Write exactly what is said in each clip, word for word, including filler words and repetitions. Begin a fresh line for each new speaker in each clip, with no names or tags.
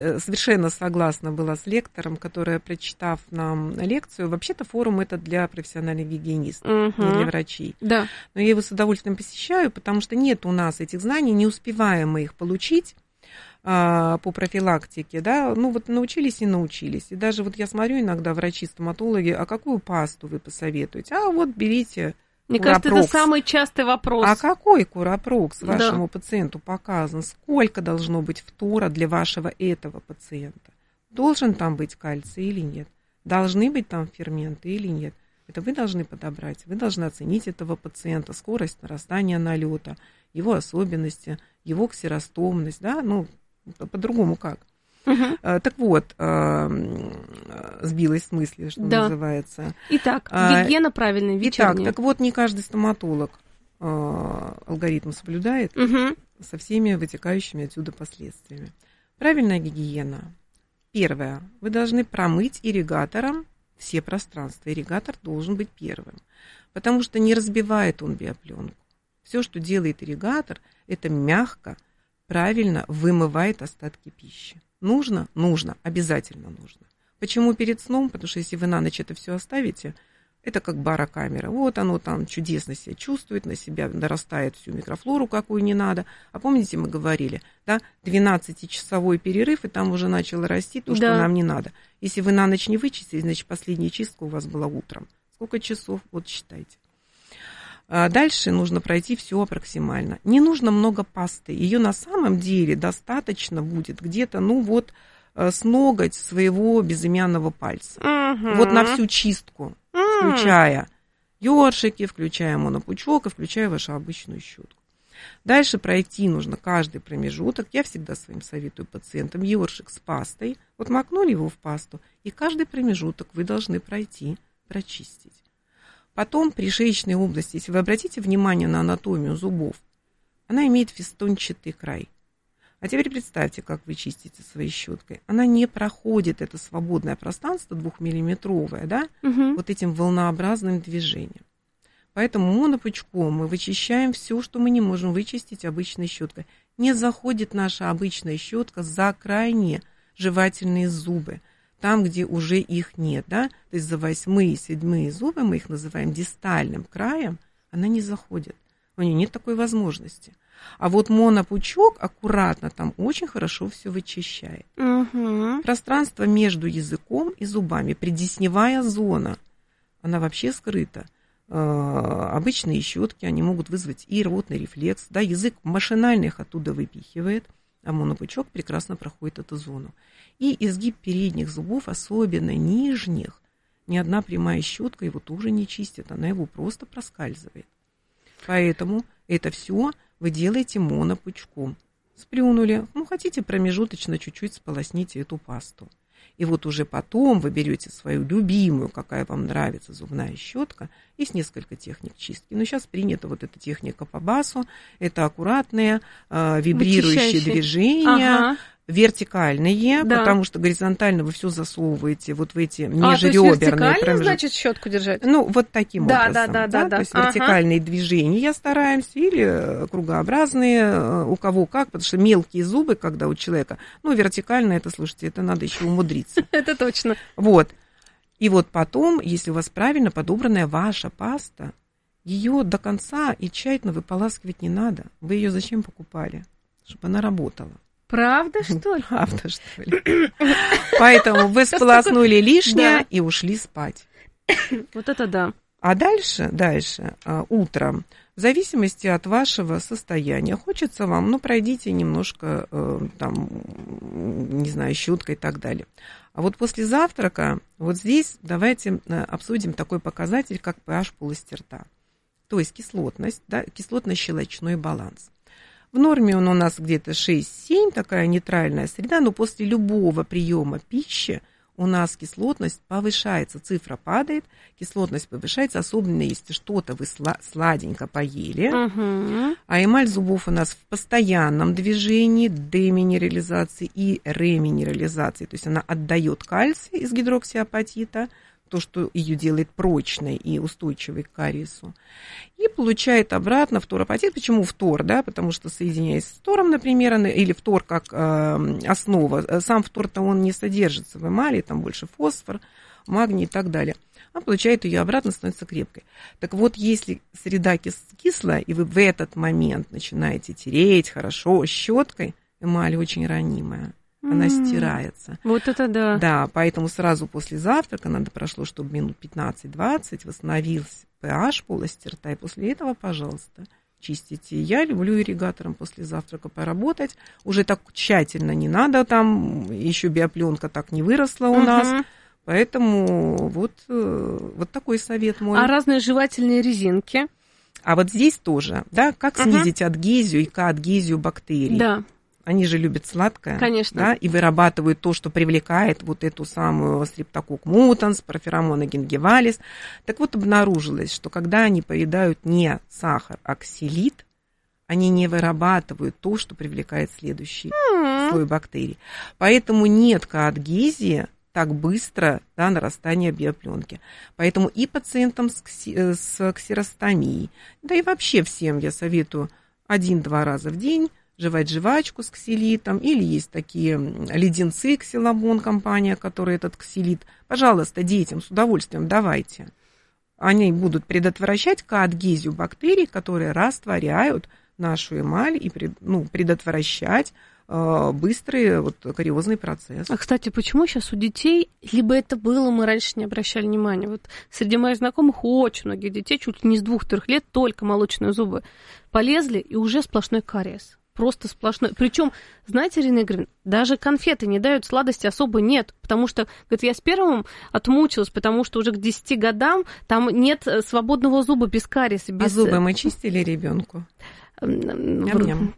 совершенно согласна была с лектором, которая, прочитав нам лекцию, вообще-то форум это для профессиональных гигиенистов, угу. не для врачей.
Да.
Но я его с удовольствием посещаю, потому что нет у нас этих знаний, не успеваем мы их получить а, по профилактике, да, ну вот научились и научились. И даже вот я смотрю иногда врачи-стоматологи, а какую пасту вы посоветуете? А вот берите
Мне
Курапрокс.
кажется, это самый частый вопрос.
А какой Курапрокс вашему
да.
пациенту показан? Сколько должно быть фтора для вашего этого пациента? Должен там быть кальций или нет? Должны быть там ферменты или нет? Это вы должны подобрать. Вы должны оценить этого пациента, скорость нарастания налета, его особенности, его ксеростомность, да, ну, по-другому как. Uh-huh. Так вот, сбилась с мысли, что да. называется.
Итак, гигиена правильная, вечерняя.
Итак, так вот, не каждый стоматолог алгоритм соблюдает uh-huh. со всеми вытекающими отсюда последствиями. Правильная гигиена. Первое. Вы должны промыть ирригатором все пространства. Ирригатор должен быть первым, потому что не разбивает он биопленку. Все, что делает ирригатор, это мягко, правильно вымывает остатки пищи. Нужно? Нужно. Обязательно нужно. Почему перед сном? Потому что если вы на ночь это все оставите, это как барокамера. Вот оно там чудесно себя чувствует, на себя нарастает всю микрофлору, какую не надо. А помните, мы говорили, да, двенадцатичасовой перерыв, и там уже начало расти то, что да. нам не надо. Если вы на ночь не вычистили, значит, последняя чистка у вас была утром. Сколько часов? Вот считайте. Дальше нужно пройти все максимально. Не нужно много пасты. Ее на самом деле достаточно будет где-то, ну вот, с ноготь своего безымянного пальца. Uh-huh. Вот на всю чистку, uh-huh. включая ёршики, включая монопучок и включая вашу обычную щетку. Дальше пройти нужно каждый промежуток. Я всегда своим советую пациентам ёршик с пастой. Вот макнули его в пасту, и каждый промежуток вы должны пройти, прочистить. Потом при шеечной области, если вы обратите внимание на анатомию зубов, она имеет фестончатый край. А теперь представьте, как вы чистите своей щеткой. Она не проходит это свободное пространство двухмиллиметровое, да, угу. вот этим волнообразным движением. Поэтому монопучком мы вычищаем все, что мы не можем вычистить обычной щеткой. Не заходит наша обычная щетка за крайние жевательные зубы. Там, где уже их нет, да, то есть за восьмые, седьмые зубы, мы их называем дистальным краем, она не заходит. У нее нет такой возможности. А вот монопучок аккуратно там очень хорошо все вычищает. Угу. Пространство между языком и зубами, преддесневая зона, она вообще скрыта. Обычные щетки, они могут вызвать и рвотный рефлекс, да, язык машинально их оттуда выпихивает, а монопучок прекрасно проходит эту зону. И изгиб передних зубов, особенно нижних, ни одна прямая щетка его тоже не чистит, она его просто проскальзывает. Поэтому это все вы делаете монопучком. Сплюнули, ну, хотите промежуточно чуть-чуть сполосните эту пасту. И вот уже потом вы берете свою любимую, какая вам нравится, зубная щетка, есть несколько техник чистки. Но сейчас принята вот эта техника по басу, это аккуратные, э, вибрирующие Вычищающие. движения, ага. вертикальные, да. потому что горизонтально вы все засовываете вот в эти межреберные. А, то есть
вертикально, значит, щетку держать?
Ну, вот таким
да,
образом.
Да, да, да,
да,
да.
То есть
ага.
вертикальные движения стараемся, или кругообразные, у кого как, потому что мелкие зубы, когда у человека, ну, вертикально это, слушайте, это надо еще умудриться.
Это точно.
Вот. И вот потом, если у вас правильно подобранная ваша паста, ее до конца и тщательно выполаскивать не надо. Вы ее зачем покупали? Чтобы она работала.
Правда, что ли?
Правда, что ли? Поэтому вы сполоснули лишнее
да.
и ушли спать.
Вот это да.
А дальше, дальше, утром, в зависимости от вашего состояния, хочется вам, ну, пройдите немножко, там, не знаю, щеткой и так далее. А вот после завтрака, вот здесь давайте обсудим такой показатель, как pH полости рта. То есть кислотность, да, кислотно-щелочной баланс. В норме он у нас где-то шесть-семь, такая нейтральная среда, но после любого приема пищи у нас кислотность повышается, цифра падает, кислотность повышается, особенно если что-то вы сладенько поели, угу. а эмаль зубов у нас в постоянном движении, деминерализации и реминерализации, то есть она отдает кальций из гидроксиапатита, то, что ее делает прочной и устойчивой к кариесу, и получает обратно фторопатит. Почему фтор? Да? Потому что, соединяясь с фтором, например, или фтор как э, основа, сам фтор-то он не содержится в эмали, там больше фосфор, магний и так далее. Она получает ее обратно, становится крепкой. Так вот, если среда кис- кислая, и вы в этот момент начинаете тереть хорошо щеткой, эмаль очень ранимая. Она mm-hmm. стирается.
Вот это да.
Да, поэтому сразу после завтрака надо прошло, чтобы минут пятнадцать-двадцать восстановился pH полости рта, и после этого, пожалуйста, чистите. Я люблю ирригатором после завтрака поработать. Уже так тщательно не надо, там еще биопленка так не выросла у mm-hmm. нас. Поэтому вот, вот такой совет мой.
А разные жевательные резинки?
А вот здесь тоже, да, как uh-huh. снизить адгезию и коадгезию бактерий.
Да.
Они же любят сладкое.
Конечно.
Да, и вырабатывают то, что привлекает вот эту самую стрептокок мутанс, проферомона гингивалис. Так вот, обнаружилось, что когда они поедают не сахар, а ксилит, они не вырабатывают то, что привлекает следующий uh-huh. слой бактерий. Поэтому нет коадгезии так быстро, да, нарастание биопленки. Поэтому и пациентам с, кси, с ксеростомией, да и вообще всем я советую один-два раза в день жевать жвачку с ксилитом, или есть такие леденцы Ксилабон, компания, которая этот ксилит, пожалуйста, детям с удовольствием давайте. Они будут предотвращать коадгезию бактерий, которые растворяют нашу эмаль и ну, предотвращать быстрый вот, кариозный процесс.
А, кстати, почему сейчас у детей, либо это было, мы раньше не обращали внимания, вот среди моих знакомых очень многих детей, чуть ли не с двух-трех лет, только молочные зубы полезли, и уже сплошной кариес. Просто сплошной. Причем, знаете, Ирина Игоревна, даже конфеты не дают, сладости особо нет, потому что, говорит, я с первым отмучилась, потому что уже к десяти годам там нет свободного зуба без кариеса. Без...
А зубы мы чистили ребенку?
Ням-ням.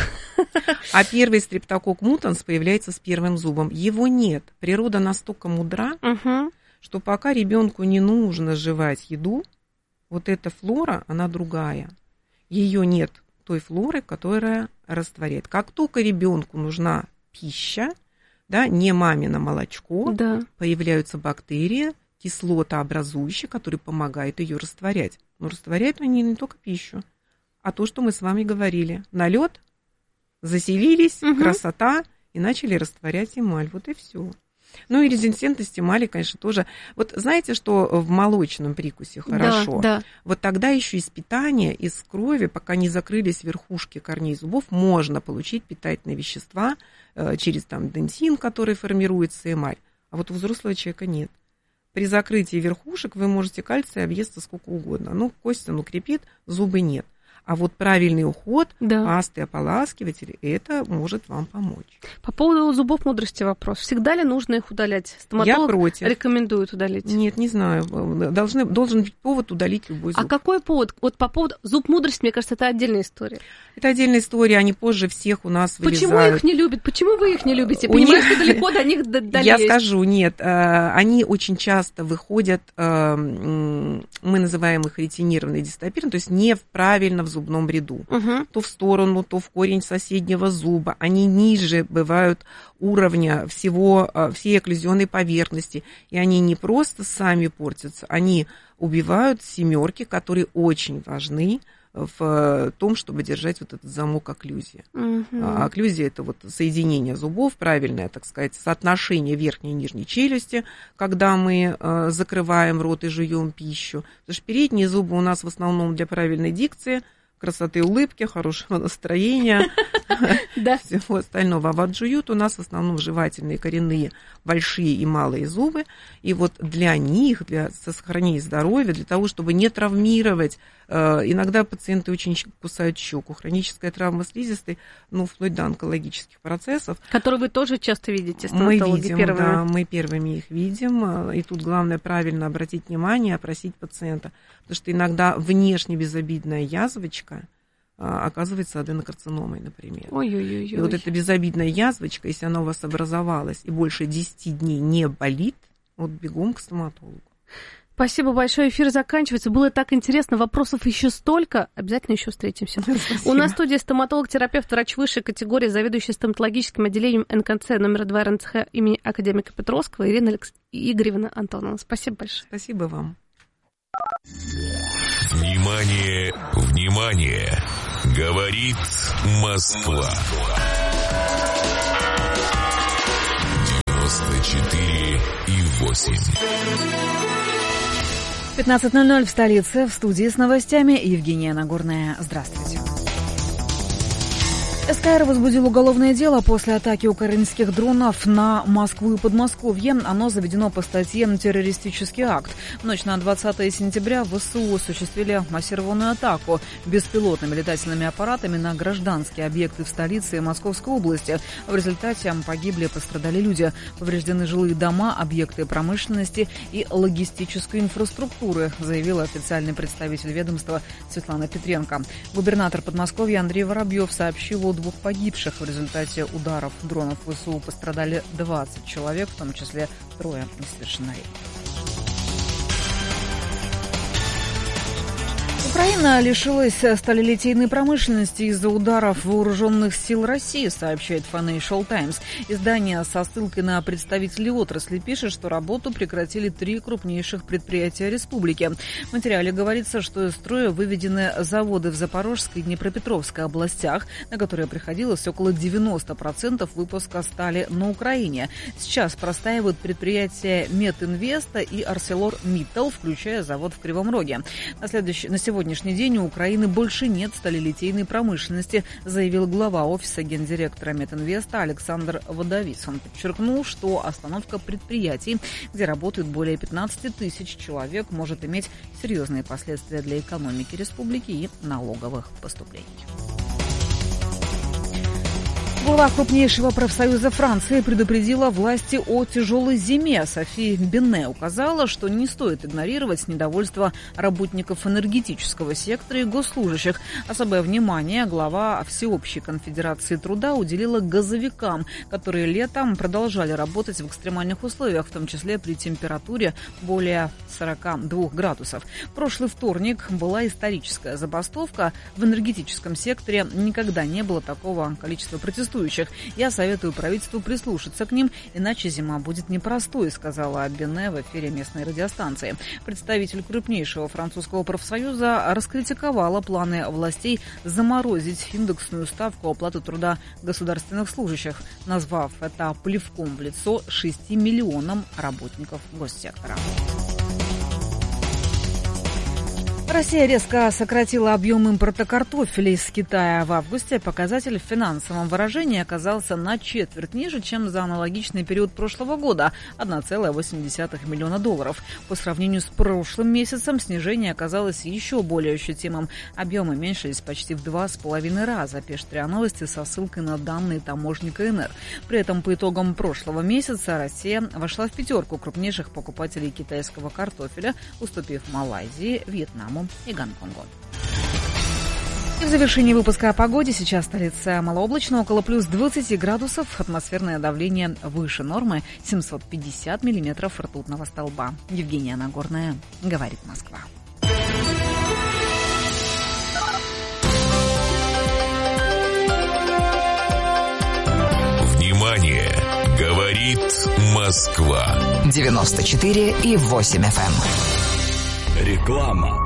А первый стрептокок мутанс появляется с первым зубом. Его нет. Природа настолько мудра, угу. что пока ребенку не нужно жевать еду, вот эта флора, она другая. Ее нет той флоры, которая растворяет. Как только ребенку нужна пища, да, не мамино молочко, да. появляются бактерии, кислотообразующие, которые помогают ее растворять. Но растворяют они не только пищу, а то, что мы с вами говорили. Налет, заселились, угу. красота, и начали растворять эмаль. Вот и все. Ну и резистентность эмали, конечно, тоже. Вот знаете, что в молочном прикусе хорошо?
Да, да.
Вот тогда еще из питания, из крови, пока не закрылись верхушки корней зубов, можно получить питательные вещества э, через там дентин, который формируется эмаль. А вот у взрослого человека нет. При закрытии верхушек вы можете кальций объесться сколько угодно. Ну, кость, ну, крепит, зубы нет. А вот правильный уход, да. пасты, ополаскиватели, это может вам помочь.
По поводу зубов мудрости вопрос. Всегда ли нужно их удалять? Стоматолог
Я против.
Рекомендует удалить?
Нет, не знаю. Должны, должен быть повод удалить любой зуб.
А какой повод? Вот по поводу зуб мудрости, мне кажется, это отдельная история.
Это отдельная история, они позже всех у нас вылезают.
Почему их не любят? Почему вы их не любите? Понимаете, что далеко до них долезть?
Я скажу, нет. Они очень часто выходят, мы называем их ретинированный дистопирн, то есть не правильно в зубном ряду. Угу. То в сторону, то в корень соседнего зуба. Они ниже бывают уровня всего, всей окклюзионной поверхности. И они не просто сами портятся, они убивают семерки, которые очень важны в том, чтобы держать вот этот замок окклюзии. Угу. Окклюзия – это вот соединение зубов, правильное, так сказать, соотношение верхней и нижней челюсти, когда мы э, закрываем рот и жуем пищу. Потому что передние зубы у нас в основном для правильной дикции, красоты, улыбки, хорошего настроения, всего остального. А вот жуют у нас в основном жевательные, коренные, большие и малые зубы. И вот для них, для сохранения здоровья, для того, чтобы не травмировать, иногда пациенты очень кусают щеку. Хроническая травма слизистой, ну, вплоть до онкологических процессов.
Которые вы тоже часто видите,
мы видим, первыми. Да, мы первыми их видим. И тут главное правильно обратить внимание, опросить пациента. Потому что иногда внешне безобидная язвочка оказывается аденокарциномой, например.
Ой-ой-ой.
И вот эта безобидная язвочка, если она у вас образовалась и больше десяти дней не болит, вот бегом к стоматологу.
Спасибо большое. Эфир заканчивается. Было так интересно. Вопросов еще столько. Обязательно еще встретимся.
Спасибо.
У нас в студии стоматолог-терапевт, врач высшей категории, заведующий стоматологическим отделением эн ка цэ номер два эр эн цэ ха имени академика Петровского Ирина Алекс... Игоревна Антонова. Спасибо большое.
Спасибо вам.
Внимание, внимание! Говорит Москва. девяносто четыре и восемь.
пятнадцать ноль ноль в столице. В студии с новостями Евгения Нагорная. Здравствуйте. эс ка эр возбудил уголовное дело после атаки украинских дронов на Москву и Подмосковье. Оно заведено по статье «Террористический акт». В ночь на двадцатое сентября вэ эс у осуществили массированную атаку беспилотными летательными аппаратами на гражданские объекты в столице и Московской области. В результате погибли и пострадали люди. Повреждены жилые дома, объекты промышленности и логистической инфраструктуры, заявила официальный представитель ведомства Светлана Петренко. Губернатор Подмосковья Андрей Воробьев сообщил о двух погибших. В результате ударов дронов вэ эс у пострадали двадцать человек, в том числе трое несовершеннолетних. Украина лишилась сталелитейной промышленности из-за ударов вооруженных сил России, сообщает Financial Times. Издание со ссылкой на представителей отрасли пишет, что работу прекратили три крупнейших предприятия республики. В материале говорится, что из строя выведены заводы в Запорожской и Днепропетровской областях, на которые приходилось около девяносто процентов выпуска стали на Украине. Сейчас простаивают предприятия Метинвеста и ArcelorMittal, включая завод в Кривом Роге. На, следующий, на сегодня На сегодняшний день у Украины больше нет сталелитейной промышленности, заявил глава офиса гендиректора Метинвеста Александр Водовис. Он подчеркнул, что остановка предприятий, где работают более пятнадцати тысяч человек, может иметь серьезные последствия для экономики республики и налоговых поступлений. Глава крупнейшего профсоюза Франции предупредила власти о тяжелой зиме. Софи Бенне указала, что не стоит игнорировать недовольство работников энергетического сектора и госслужащих. Особое внимание глава Всеобщей конфедерации труда уделила газовикам, которые летом продолжали работать в экстремальных условиях, в том числе при температуре более сорока двух градусов. В прошлый вторник была историческая забастовка. В энергетическом секторе никогда не было такого количества протестующих. Я советую правительству прислушаться к ним, иначе зима будет непростой, сказала Бенне в эфире местной радиостанции. Представитель крупнейшего французского профсоюза раскритиковала планы властей заморозить индексную ставку оплаты труда государственных служащих, назвав это плевком в лицо шести миллионам работников госсектора. Россия резко сократила объем импорта картофеля из Китая в августе. Показатель в финансовом выражении оказался на четверть ниже, чем за аналогичный период прошлого года – одна целая восемь десятых миллиона долларов. По сравнению с прошлым месяцем снижение оказалось еще более ощутимым. Объемы уменьшились почти в два с половиной раза, пишет РИА Новости со ссылкой на данные таможни ка эн эр. При этом по итогам прошлого месяца Россия вошла в пятерку крупнейших покупателей китайского картофеля, уступив Малайзии, Вьетнаму и Гонконгу. И в завершении выпуска о погоде. Сейчас столица малооблачно, около плюс двадцати градусов. Атмосферное давление выше нормы, семьсот пятьдесят миллиметров ртутного столба. Евгения Нагорная, говорит Москва.
Внимание! Говорит Москва.
девяносто четыре и восемь эф эм.
Реклама.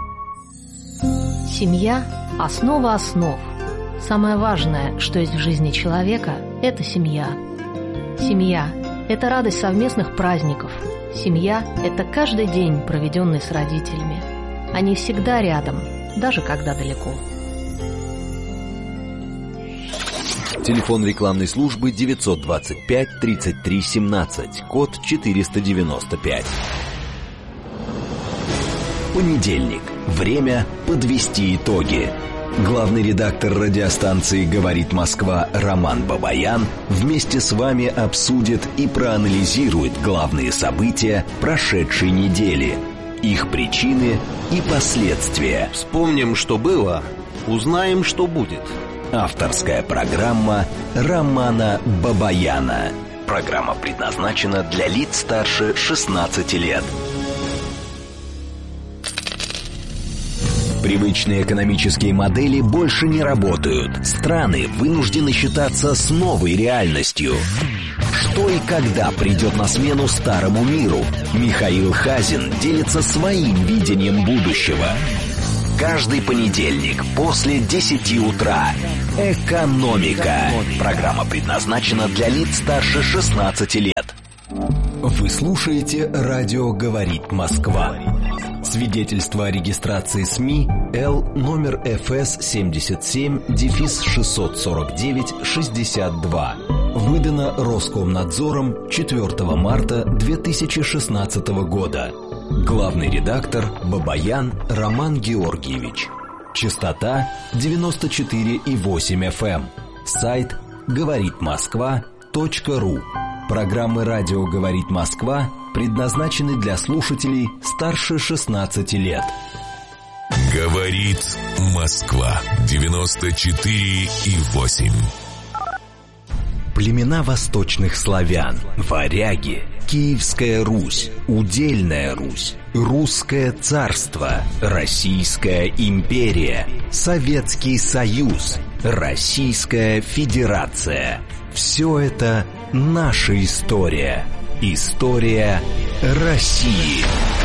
Семья – основа основ. Самое важное, что есть в жизни человека – это семья. Семья – это радость совместных праздников. Семья – это каждый день, проведенный с родителями. Они всегда рядом, даже когда далеко.
Телефон рекламной службы девятьсот двадцать пять тридцать три семнадцать, код четыреста девяносто пять. Понедельник. Время подвести итоги. Главный редактор радиостанции «Говорит Москва» Роман Бабаян вместе с вами обсудит и проанализирует главные события прошедшей недели, их причины и последствия.
Вспомним, что было, узнаем, что будет.
Авторская программа Романа Бабаяна. Программа предназначена для лиц старше шестнадцати лет. Привычные экономические модели больше не работают. Страны вынуждены считаться с новой реальностью. Что и когда придет на смену старому миру? Михаил Хазин делится своим видением будущего. Каждый понедельник после десяти утра. «Экономика». Программа предназначена для лиц старше шестнадцати лет. Вы слушаете «Радио говорит Москва». Свидетельство о регистрации СМИ Л номер эф эс семьдесят семь шестьсот сорок девять шестьдесят два. Выдано Роскомнадзором четвёртого марта две тысячи шестнадцатого года. Главный редактор Бабаян Роман Георгиевич. Частота девяносто четыре и восемь эф эм. Сайт говорит москва точка ру. Программы «Радио говорит Москва» предназначены для слушателей старше шестнадцати лет.
Говорит Москва. девяносто четыре и восемь.
Племена восточных славян, варяги, Киевская Русь, Удельная Русь, Русское царство, Российская империя, Советский Союз, Российская Федерация. Все это наша история. История России.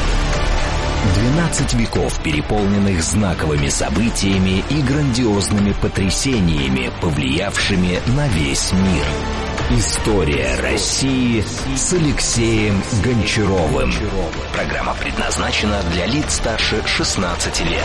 двенадцать веков, переполненных знаковыми событиями и грандиозными потрясениями, повлиявшими на весь мир. История России с Алексеем Гончаровым. Программа предназначена для лиц старше шестнадцати лет.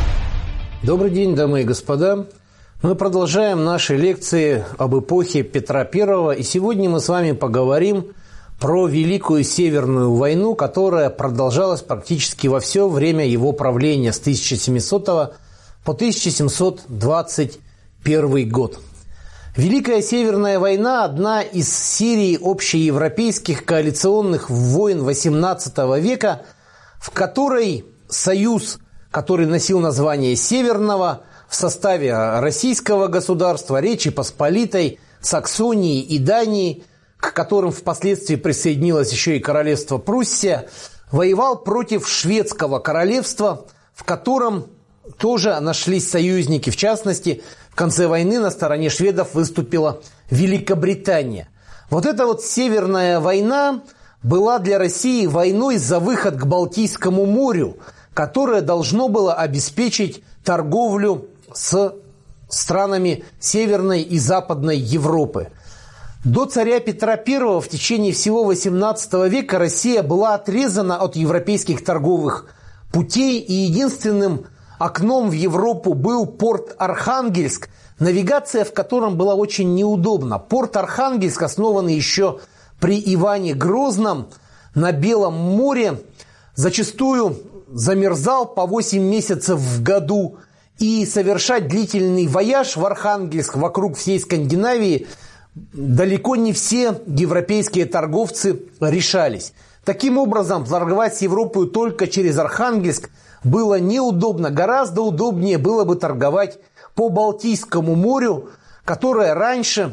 Добрый день, дамы и господа. Мы продолжаем наши лекции об эпохе Петра Первого, и сегодня мы с вами поговорим про Великую Северную войну, которая продолжалась практически во все время его правления с тысяча семисотого по тысяча семьсот двадцать первый год. Великая Северная война – одна из серий общеевропейских коалиционных войн восемнадцатого века, в которой союз, который носил название Северного, в составе Российского государства, Речи Посполитой, Саксонии и Дании, к которым впоследствии присоединилось еще и королевство Пруссия, воевал против шведского королевства, в котором тоже нашлись союзники. В частности, в конце войны на стороне шведов выступила Великобритания. Вот эта вот Северная война была для России войной за выход к Балтийскому морю, которое должно было обеспечить торговлю с странами Северной и Западной Европы. До царя Петра Первого в течение всего восемнадцатого века Россия была отрезана от европейских торговых путей, и единственным окном в Европу был порт Архангельск, навигация в котором была очень неудобна. Порт Архангельск, основанный еще при Иване Грозном на Белом море, зачастую замерзал по восемь месяцев в году, и совершать длительный вояж в Архангельск вокруг всей Скандинавии далеко не все европейские торговцы решались. Таким образом, торговать с Европой только через Архангельск было неудобно. Гораздо удобнее было бы торговать по Балтийскому морю, которое раньше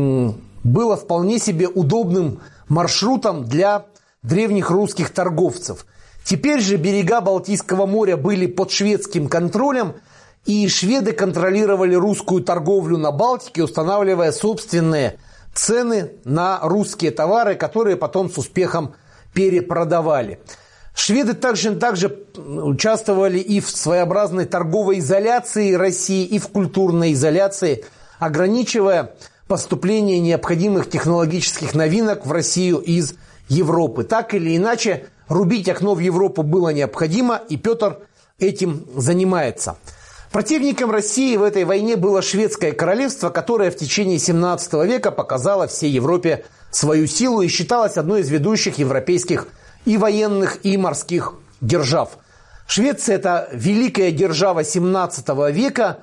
было вполне себе удобным маршрутом для древних русских торговцев. Теперь же берега Балтийского моря были под шведским контролем, и шведы контролировали русскую торговлю на Балтике, устанавливая собственные цены на русские товары, которые потом с успехом перепродавали. Шведы также, также участвовали и в своеобразной торговой изоляции России, и в культурной изоляции, ограничивая поступление необходимых технологических новинок в Россию из Европы. Так или иначе, рубить окно в Европу было необходимо, и Петр этим занимается. Противником России в этой войне было шведское королевство, которое в течение семнадцатого века показало всей Европе свою силу и считалось одной из ведущих европейских и военных, и морских держав. Швеция – это великая держава семнадцатого века.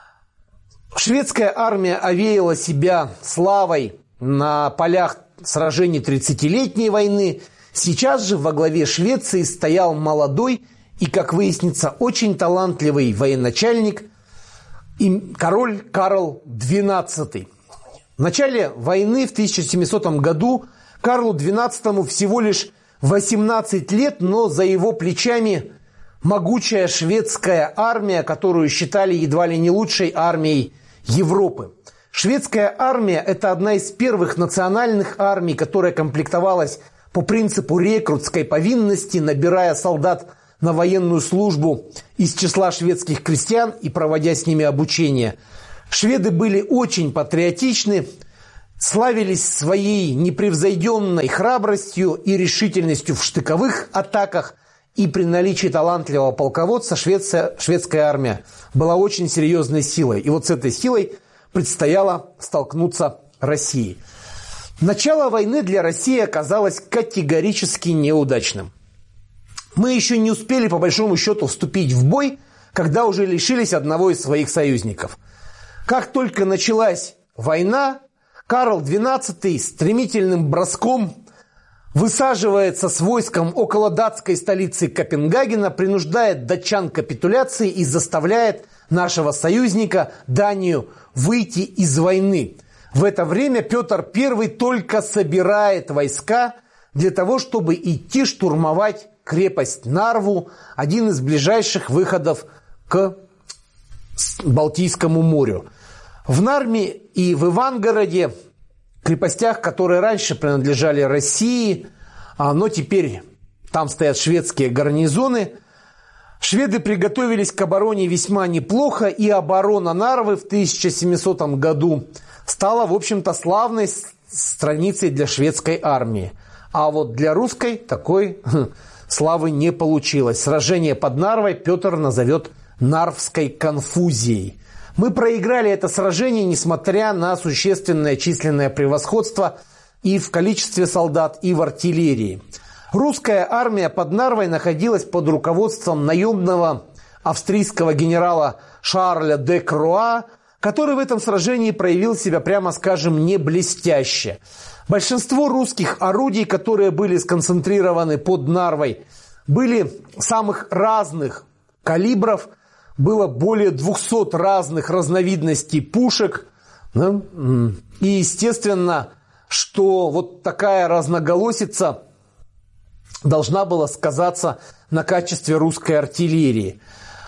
Шведская армия овеяла себя славой на полях сражений тридцатилетней войны. Сейчас же во главе Швеции стоял молодой и, как выяснится, очень талантливый военачальник, король Карл двенадцатый. В начале войны в тысяча семисотом году Карлу двенадцатому всего лишь восемнадцать лет, но за его плечами могучая шведская армия, которую считали едва ли не лучшей армией Европы. Шведская армия – это одна из первых национальных армий, которая комплектовалась по принципу рекрутской повинности, набирая солдат на военную службу из числа шведских крестьян и проводя с ними обучение. Шведы были очень патриотичны, славились своей непревзойденной храбростью и решительностью в штыковых атаках, и при наличии талантливого полководца Швеция, шведская армия была очень серьезной силой. И вот с этой силой предстояло столкнуться России. Начало войны для России оказалось категорически неудачным. Мы еще не успели, по большому счету, вступить в бой, когда уже лишились одного из своих союзников. Как только началась война, Карл двенадцатый стремительным броском высаживается с войском около датской столицы Копенгагена, принуждает датчан к капитуляции и заставляет нашего союзника Данию выйти из войны. В это время Петр Первый только собирает войска для того, чтобы идти штурмовать крепость Нарву, один из ближайших выходов к Балтийскому морю. В Нарме и в Ивангороде, крепостях, которые раньше принадлежали России, но теперь там стоят шведские гарнизоны, шведы приготовились к обороне весьма неплохо, и оборона Нарвы в тысяча семисотом году стала, в общем-то, славной страницей для шведской армии. А вот для русской такой славы не получилось. Сражение под Нарвой Петр назовет Нарвской конфузией. Мы проиграли это сражение, несмотря на существенное численное превосходство и в количестве солдат, и в артиллерии. Русская армия под Нарвой находилась под руководством наемного австрийского генерала Шарля де Круа, который в этом сражении проявил себя, прямо скажем, не блестяще. Большинство русских орудий, которые были сконцентрированы под Нарвой, были самых разных калибров, было более двухсот разных разновидностей пушек. Да? И естественно, что вот такая разноголосица должна была сказаться на качестве русской артиллерии.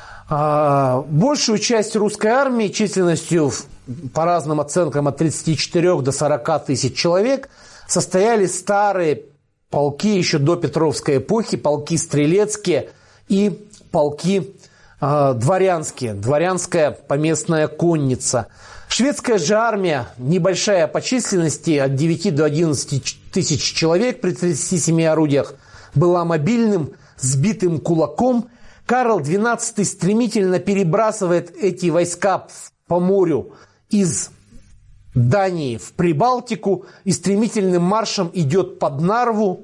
А большую часть русской армии численностью, по разным оценкам, от тридцати четырёх до сорока тысяч человек, состояли старые полки еще до Петровской эпохи, полки стрелецкие и полки э, дворянские, дворянская поместная конница. Шведская же армия, небольшая по численности, от девяти до одиннадцати тысяч человек при тридцати семи орудиях, была мобильным, сбитым кулаком. Карл двенадцатый стремительно перебрасывает эти войска по морю из Дании в Прибалтику и стремительным маршем идет под Нарву.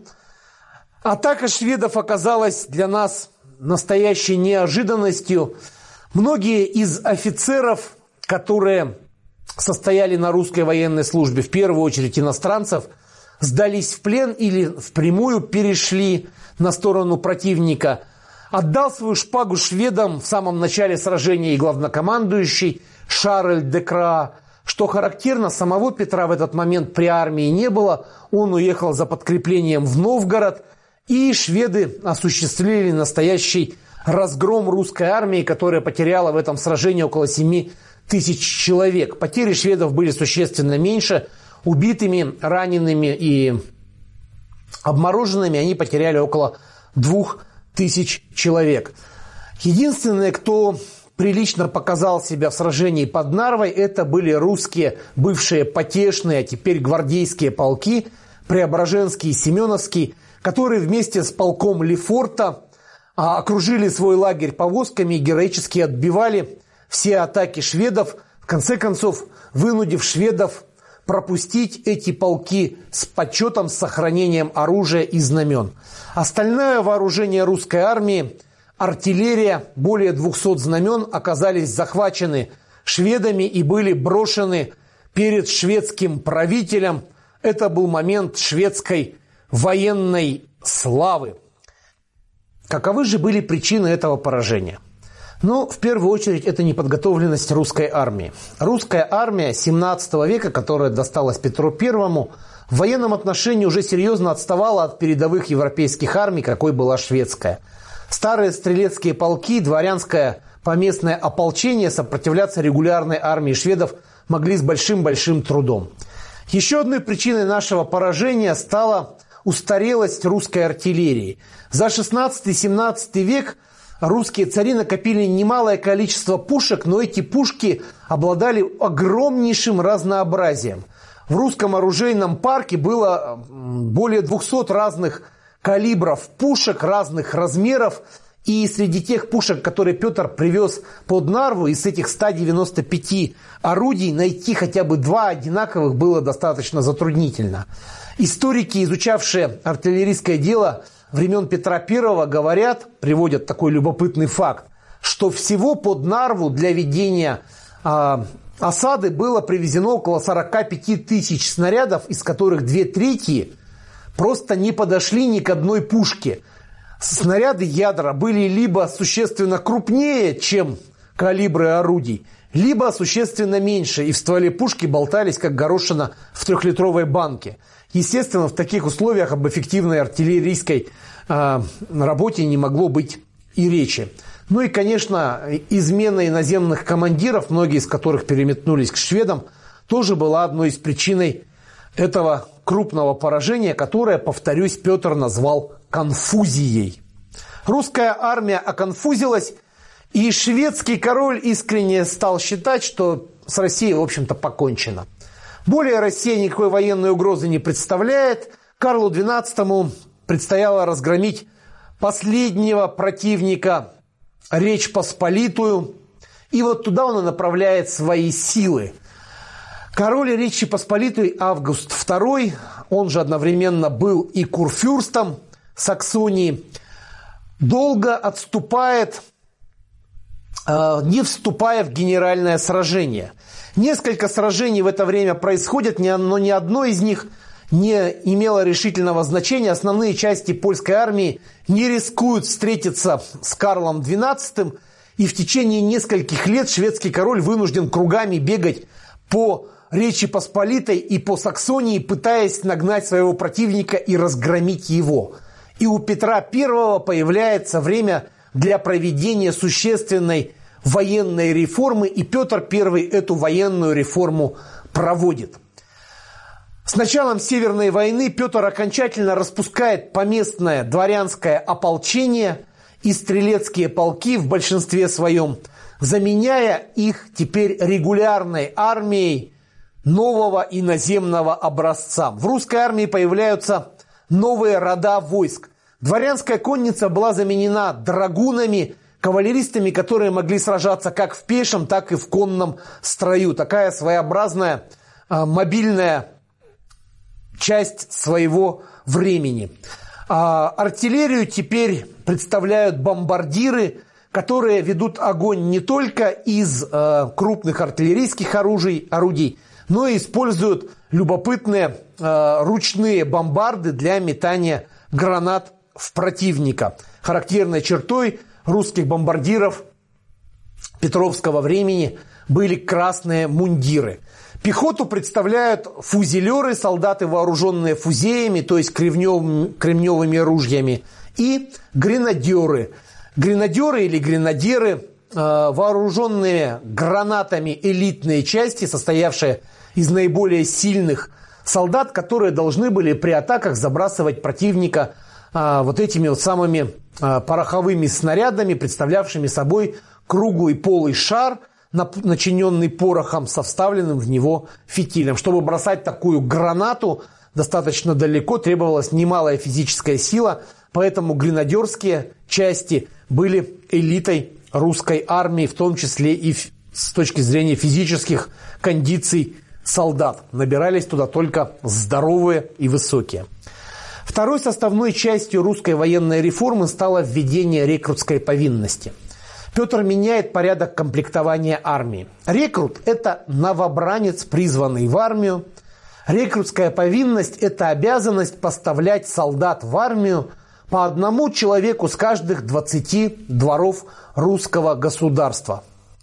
Атака шведов оказалась для нас настоящей неожиданностью. Многие из офицеров, которые состояли на русской военной службе, в первую очередь иностранцев, сдались в плен или впрямую перешли на сторону противника. Отдал свою шпагу шведам в самом начале сражения и главнокомандующий Шарль де Круа. Что характерно, самого Петра в этот момент при армии не было. Он уехал за подкреплением в Новгород, и шведы осуществили настоящий разгром русской армии, которая потеряла в этом сражении около семи тысяч человек. Потери шведов были существенно меньше. Убитыми, ранеными и обмороженными они потеряли около двух тысяч человек. Единственные, кто прилично показал себя в сражении под Нарвой, это были русские, бывшие потешные, а теперь гвардейские полки, Преображенский и Семеновский, которые вместе с полком Лефорта окружили свой лагерь повозками и героически отбивали все атаки шведов, в конце концов вынудив шведов пропустить эти полки с почетом, с сохранением оружия и знамен. Остальное вооружение русской армии, артиллерия, более двухсот знамен, оказались захвачены шведами и были брошены перед шведским правителем. Это был момент шведской военной славы. Каковы же были причины этого поражения? Ну, в первую очередь, это неподготовленность русской армии. Русская армия семнадцатого века, которая досталась Петру Первому, в военном отношении уже серьезно отставала от передовых европейских армий, какой была шведская. Старые стрелецкие полки, дворянское поместное ополчение сопротивляться регулярной армии шведов могли с большим-большим трудом. Еще одной причиной нашего поражения стала устарелость русской артиллерии. За шестнадцатый-семнадцатый век русские цари накопили немалое количество пушек, но эти пушки обладали огромнейшим разнообразием. В русском оружейном парке было более двухсот разных калибров пушек, разных размеров. И среди тех пушек, которые Петр привез под Нарву, из этих ста девяноста пяти орудий найти хотя бы два одинаковых было достаточно затруднительно. Историки, изучавшие артиллерийское дело времен Петра Первого, говорят, приводят такой любопытный факт, что всего под Нарву для ведения э, осады было привезено около сорока пяти тысяч снарядов, из которых две трети просто не подошли ни к одной пушке. Снаряды ядра были либо существенно крупнее, чем калибры орудий, либо существенно меньше, и в стволе пушки болтались, как горошина в трехлитровой банке. Естественно, в таких условиях об эффективной артиллерийской э, работе не могло быть и речи. Ну и, конечно, измена иноземных командиров, многие из которых переметнулись к шведам, тоже была одной из причин этого крупного поражения, которое, повторюсь, Петр назвал конфузией. Русская армия оконфузилась, и шведский король искренне стал считать, что с Россией, в общем-то, покончено. Более Россия никакой военной угрозы не представляет. Карлу двенадцатому предстояло разгромить последнего противника, Речь Посполитую, и вот туда он и направляет свои силы. Король Речи Посполитой Август второй, он же одновременно был и курфюрстом Саксонии, долго отступает, не вступая в генеральное сражение. Несколько сражений в это время происходит, но ни одно из них не имело решительного значения. Основные части польской армии не рискуют встретиться с Карлом двенадцатым, и в течение нескольких лет шведский король вынужден кругами бегать по Речи Посполитой и по Саксонии, пытаясь нагнать своего противника и разгромить его. И у Петра Первого появляется время для проведения существенной военной реформы, и Петр Первый эту военную реформу проводит. С началом Северной войны Петр окончательно распускает поместное дворянское ополчение и стрелецкие полки в большинстве своем, заменяя их теперь регулярной армией нового иноземного образца. В русской армии появляются новые рода войск. Дворянская конница была заменена драгунами, кавалеристами, которые могли сражаться как в пешем, так и в конном строю. Такая своеобразная э, мобильная часть своего времени. А артиллерию теперь представляют бомбардиры, которые ведут огонь не только из э, крупных артиллерийских оружий, орудий, но и используют любопытные э, ручные бомбарды для метания гранат в противника. Характерной чертой русских бомбардиров петровского времени были красные мундиры. Пехоту представляют фузелеры, солдаты, вооруженные фузеями, то есть кремневыми, кремневыми ружьями, и гренадеры. Гренадеры или гренадеры, э, вооруженные гранатами элитные части, состоявшие из наиболее сильных солдат, которые должны были при атаках забрасывать противника э, вот этими вот самыми э, пороховыми снарядами, представлявшими собой круглый полый шар, начиненный порохом со вставленным в него фитилем. Чтобы бросать такую гранату достаточно далеко, требовалась немалая физическая сила, поэтому гренадерские части были элитой русской армии, в том числе и с точки зрения физических кондиций солдат. Набирались туда только здоровые и высокие. Второй составной частью русской военной реформы стало введение рекрутской повинности. Петр меняет порядок комплектования армии. Рекрут – это новобранец, призванный в армию. Рекрутская повинность – это обязанность поставлять солдат в армию по одному человеку с каждых двадцати дворов русского государства.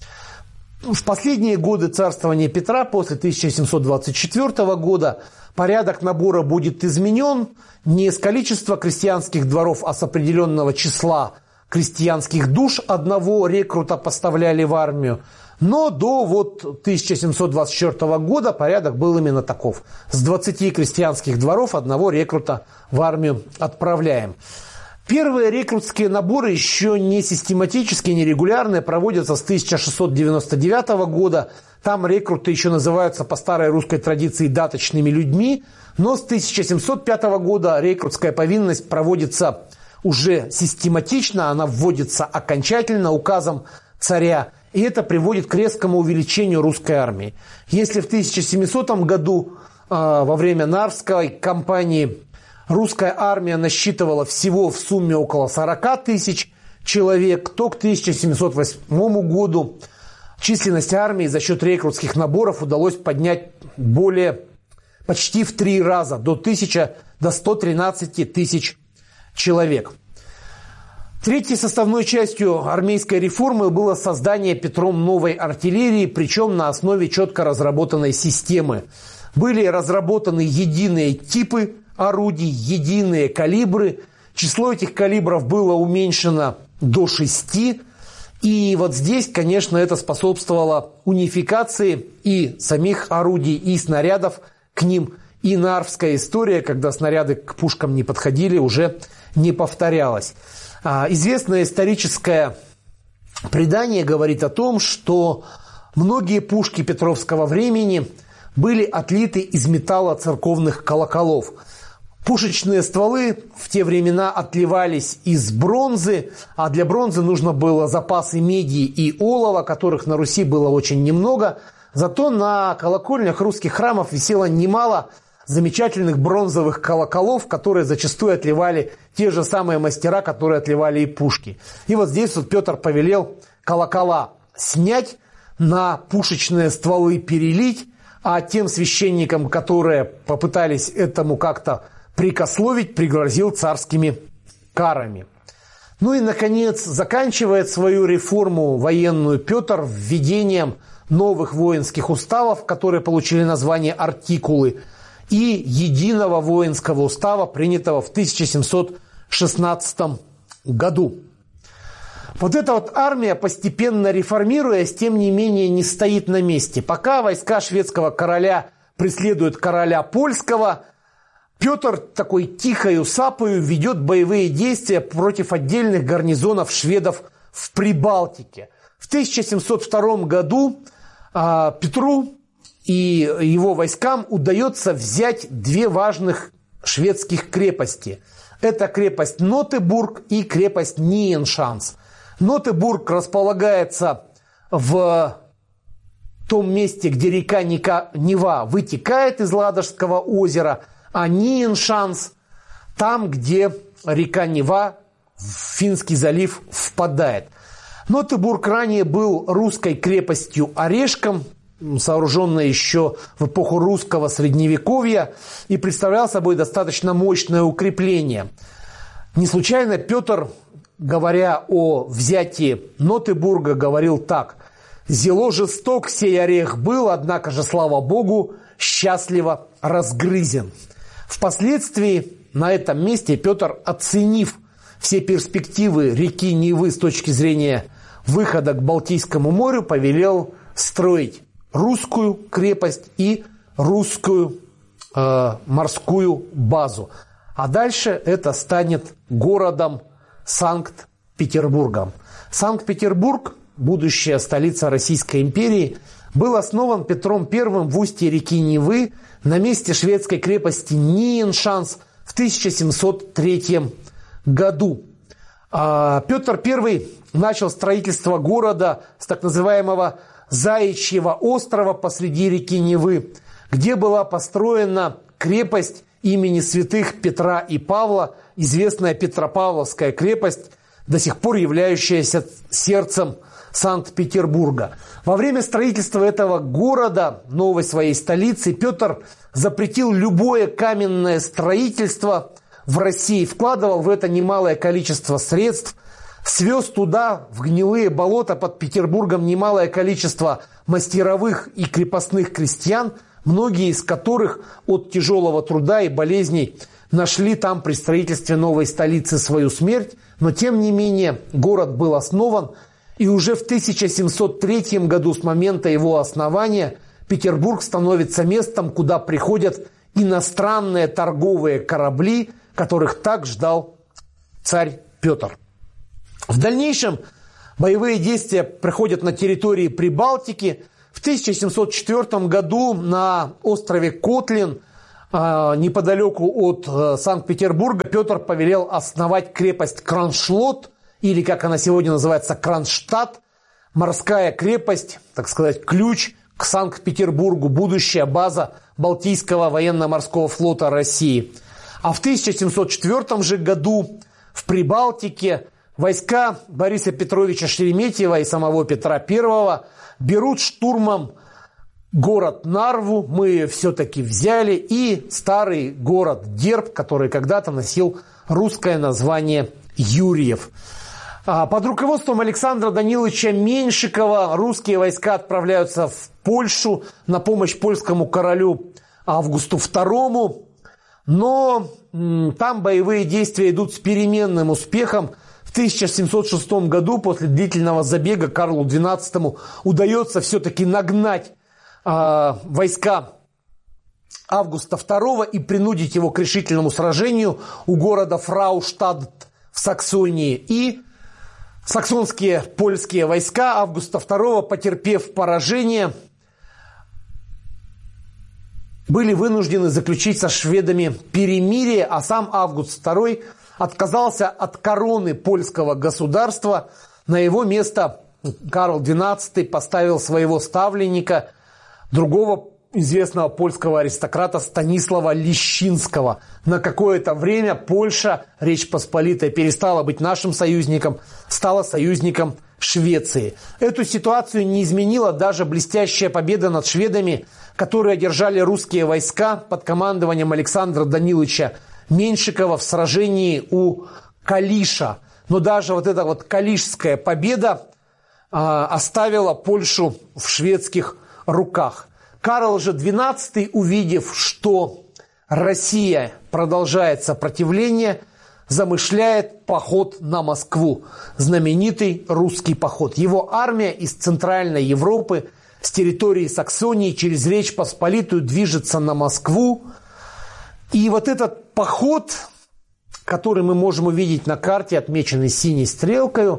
В последние годы царствования Петра, после тысяча семьсот двадцать четвёртого года, порядок набора будет изменен не с количества крестьянских дворов, а с определенного числа крестьянских душ одного рекрута поставляли в армию. Но до вот тысяча семьсот двадцать четвёртого года порядок был именно таков. С двадцати крестьянских дворов одного рекрута в армию отправляем. Первые рекрутские наборы еще не систематические, не регулярные, проводятся с тысяча шестьсот девяносто девятого года. Там рекруты еще называются по старой русской традиции даточными людьми. Но с тысяча семьсот пятого года рекрутская повинность проводится уже систематично, она вводится окончательно указом царя. И это приводит к резкому увеличению русской армии. Если в тысяча семисотом году э, во время Нарвской кампании русская армия насчитывала всего в сумме около сорок тысяч человек, то к тысяча семьсот восьмому году численность армии за счет рекрутских наборов удалось поднять более почти в три раза, до, тысячи, до ста тринадцати тысяч человек. Третьей составной частью армейской реформы было создание Петром новой артиллерии, причем на основе четко разработанной системы. Были разработаны единые типы орудий, единые калибры. Число этих калибров было уменьшено до шести. И вот здесь, конечно, это способствовало унификации и самих орудий, и снарядов к ним. И нарвская история, когда снаряды к пушкам не подходили, уже не повторялась. Известное историческое предание говорит о том, что многие пушки петровского времени были отлиты из металла церковных колоколов. Пушечные стволы в те времена отливались из бронзы, а для бронзы нужно было запасы меди и олова, которых на Руси было очень немного. Зато на колокольнях русских храмов висело немало замечательных бронзовых колоколов, которые зачастую отливали те же самые мастера, которые отливали и пушки. И вот здесь вот Петр повелел колокола снять, на пушечные стволы перелить, а тем священникам, которые попытались этому как-то прикословить, пригрозил царскими карами. Ну и, наконец, заканчивает свою реформу военную Петр введением новых воинских уставов, которые получили название артикулы, и единого воинского устава, принятого в тысяча семьсот шестнадцатом году. Вот эта вот армия, постепенно реформируясь, тем не менее не стоит на месте. Пока войска шведского короля преследуют короля польского, Петр такой тихою сапою ведет боевые действия против отдельных гарнизонов шведов в Прибалтике. В тысяча семьсот втором году а, Петру и его войскам удается взять две важных шведских крепости. Это крепость Нотебург и крепость Ниеншанс. Нотебург располагается в том месте, где река Нева вытекает из Ладожского озера, а Ниеншанс там, где река Нева в Финский залив впадает. Нотебург ранее был русской крепостью-орешком, сооруженная еще в эпоху русского средневековья, и представлял собой достаточно мощное укрепление. Не случайно Петр, говоря о взятии Нотебурга, говорил так: «Зело жесток сей орех был, однако же, слава Богу, счастливо разгрызен». Впоследствии на этом месте Петр, оценив все перспективы реки Невы с точки зрения выхода к Балтийскому морю, повелел строить русскую крепость и русскую э, морскую базу. А дальше это станет городом Санкт-Петербургом. Санкт-Петербург, будущая столица Российской империи, был основан Петром Первым в устье реки Невы на месте шведской крепости Ниеншанс в тысяча семьсот третьем году. А Петр Первый начал строительство города с так называемого Заячьего острова посреди реки Невы, где была построена крепость имени святых Петра и Павла, известная Петропавловская крепость, до сих пор являющаяся сердцем Санкт-Петербурга. Во время строительства этого города, новой своей столицы, Петр запретил любое каменное строительство в России, вкладывал в это немалое количество средств, свез туда, в гнилые болота под Петербургом, немалое количество мастеровых и крепостных крестьян, многие из которых от тяжелого труда и болезней нашли там при строительстве новой столицы свою смерть, но тем не менее город был основан, и уже в тысяча семьсот третьем году с момента его основания Петербург становится местом, куда приходят иностранные торговые корабли, которых так ждал царь Петр. В дальнейшем боевые действия проходят на территории Прибалтики. В тысяча семьсот четвёртом году на острове Котлин, неподалеку от Санкт-Петербурга, Петр повелел основать крепость Кроншлот, или, как она сегодня называется, Кронштадт, морская крепость, так сказать, ключ к Санкт-Петербургу, будущая база Балтийского военно-морского флота России. А в тысяча семьсот четвёртом же году в Прибалтике войска Бориса Петровича Шереметьева и самого Петра Первого берут штурмом город Нарву, мы ее все-таки взяли, и старый город Дерб, который когда-то носил русское название Юрьев. Под руководством Александра Даниловича Меньшикова русские войска отправляются в Польшу на помощь польскому королю Августу второму, но там боевые действия идут с переменным успехом. В тысяча семьсот шестом году после длительного забега Карлу двенадцатому удается все-таки нагнать э, войска Августа второго и принудить его к решительному сражению у города Фрауштадт в Саксонии. И саксонские польские войска Августа второго, потерпев поражение, были вынуждены заключить со шведами перемирие, а сам Август второй отказался от короны польского государства. На его место Карл двенадцатый поставил своего ставленника, другого известного польского аристократа Станислава Лещинского. На какое-то время Польша, Речь Посполитая, перестала быть нашим союзником, стала союзником Швеции. Эту ситуацию не изменила даже блестящая победа над шведами, которые одержали русские войска под командованием Александра Даниловича Меньшикова в сражении у Калиша. Но даже вот эта вот калишская победа а, оставила Польшу в шведских руках. Карл же двенадцатый, увидев, что Россия продолжает сопротивление, замышляет поход на Москву, знаменитый русский поход. Его армия из Центральной Европы, с территории Саксонии через Речь Посполитую движется на Москву. И вот этот поход, который мы можем увидеть на карте, отмеченной синей стрелкой,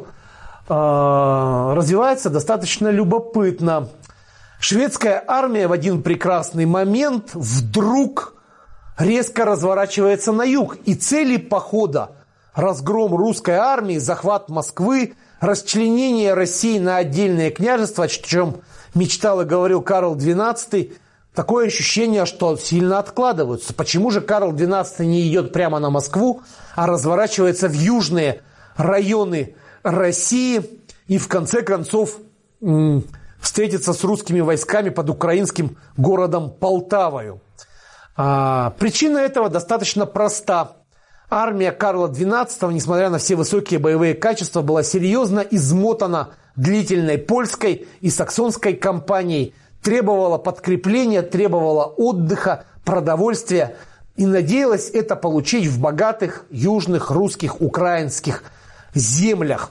развивается достаточно любопытно. Шведская армия в один прекрасный момент вдруг резко разворачивается на юг. И цели похода – разгром русской армии, захват Москвы, расчленение России на отдельные княжества, о чем мечтал и говорил Карл двенадцатый. Такое ощущение, что сильно откладываются. Почему же Карл двенадцатый не идет прямо на Москву, а разворачивается в южные районы России и в конце концов м- встретиться с русскими войсками под украинским городом Полтавою? А, причина этого достаточно проста. Армия Карла двенадцатого, несмотря на все высокие боевые качества, была серьезно измотана длительной польской и саксонской кампанией, требовала подкрепления, требовала отдыха, продовольствия и надеялась это получить в богатых южных русских украинских землях.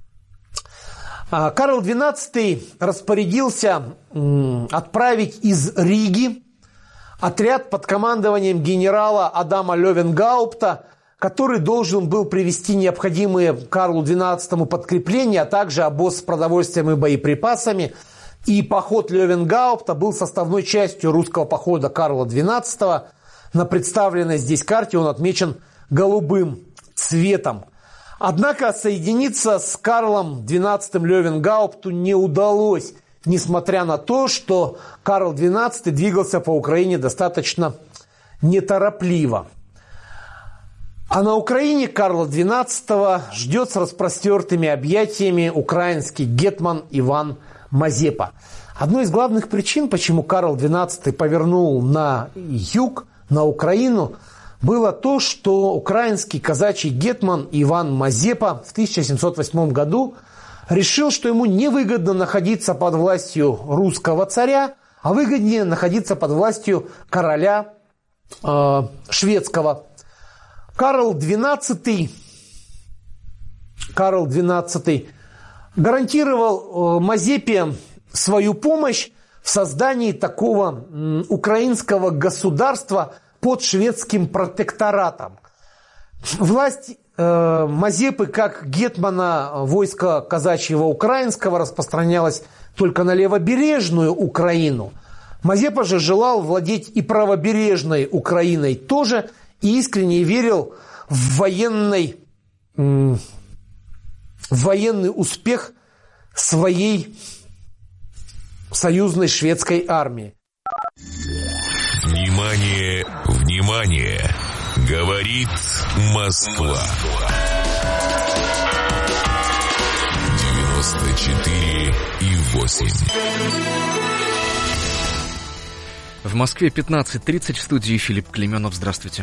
Карл двенадцатый распорядился отправить из Риги отряд под командованием генерала Адама Левенгаупта, который должен был привезти необходимые Карлу двенадцатому подкрепления, а также обоз с продовольствием и боеприпасами. И поход Левенгаупта был составной частью русского похода Карла двенадцатого. На представленной здесь карте он отмечен голубым цветом. Однако соединиться с Карлом двенадцатым Левенгаупту не удалось, несмотря на то, что Карл двенадцатый двигался по Украине достаточно неторопливо. А на Украине Карла двенадцатого ждет с распростертыми объятиями украинский гетман Иван Мазепа. Одной из главных причин, почему Карл двенадцатый повернул на юг, на Украину, было то, что украинский казачий гетман Иван Мазепа в тысяча семьсот восьмом году решил, что ему невыгодно находиться под властью русского царя, а выгоднее находиться под властью короля э, шведского. Карл двенадцатый Карл двенадцатый, гарантировал Мазепе свою помощь в создании такого украинского государства под шведским протекторатом. Власть э, Мазепы как гетмана войска казачьего украинского распространялась только на левобережную Украину. Мазепа же желал владеть и правобережной Украиной тоже и искренне верил в военный, в военный успех своей союзной шведской армии.
Внимание, внимание! Говорит Москва. девяносто четыре и восемь.
В Москве пятнадцать тридцать, в студии Филипп Клеменов. Здравствуйте.